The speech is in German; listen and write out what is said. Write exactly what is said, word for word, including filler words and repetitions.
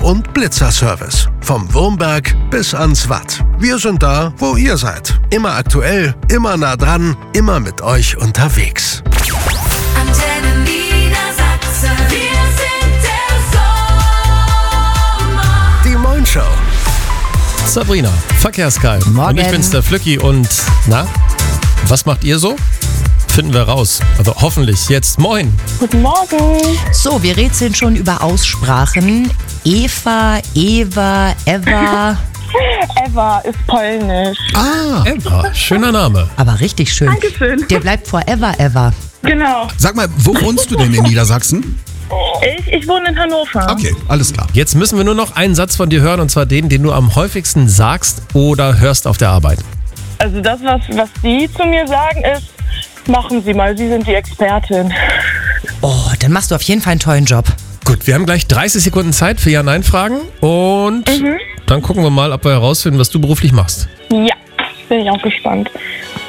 und Blitzerservice. Vom Wurmberg bis ans Watt. Wir sind da, wo ihr seid. Immer aktuell, immer nah dran, immer mit euch unterwegs. Antenne Niedersachsen, wir sind der Sommer. Die Moin Show. Sabrina, Verkehrsgeil. Morgen. Und ich bin's, der Flücki. Und na, was macht ihr so? Finden wir raus. Also hoffentlich jetzt. Moin. Guten Morgen. So, wir rätseln schon über Aussprachen. Eva, Eva, Eva. Eva ist polnisch. Ah, Eva, schöner Name. Aber richtig schön. Dankeschön. Der bleibt forever ever. Genau. sag mal, wo wohnst du denn in Niedersachsen? Ich, ich wohne in Hannover. Okay, alles klar. Jetzt müssen wir nur noch einen Satz von dir hören, und zwar den, den du am häufigsten sagst oder hörst auf der Arbeit. Also das, was, was die zu mir sagen, ist, machen Sie mal, Sie sind die Expertin. Oh, dann machst du auf jeden Fall einen tollen Job. Gut, wir haben gleich dreißig Sekunden Zeit für Ja-Nein-Fragen und dann gucken wir mal, ob wir herausfinden, was du beruflich machst. Ja, bin ich auch gespannt.